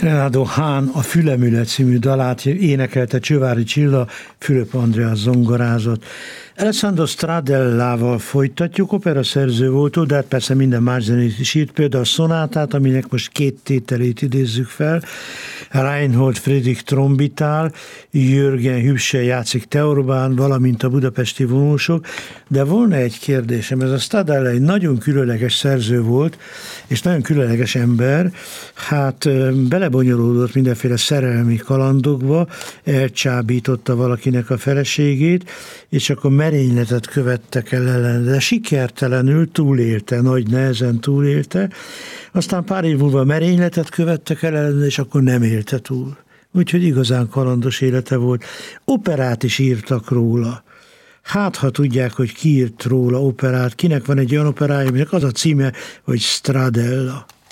Renato Hahn a Fülemüle című dalát énekelte Csővári Csilla, Fülöp András zongorázott. Alessandro Stradellával folytatjuk, operaszerző volt, de hát persze minden más zenét is írt, például a szonátát, aminek most két tételét idézzük fel. Reinhold Friedrich trombitál, Jürgen Hübsche játszik teorbán, valamint a budapesti vonósok, de volna egy kérdésem, ez a Stradella egy nagyon különleges szerző volt, és nagyon különleges ember, hát belebonyolódott mindenféle szerelmi kalandokba, elcsábította valakinek a feleségét, és akkor merényletet követtek el ellen, de sikertelenül túlélte, nagy nehezen túlélte, aztán pár év múlva merényletet követtek el ellen, és akkor nem élte túl. Úgyhogy igazán kalandos élete volt. Operát is írtak róla. Hát, ha tudják, hogy ki írt róla operát, kinek van egy olyan operája, aminek az a címe, hogy Stradella.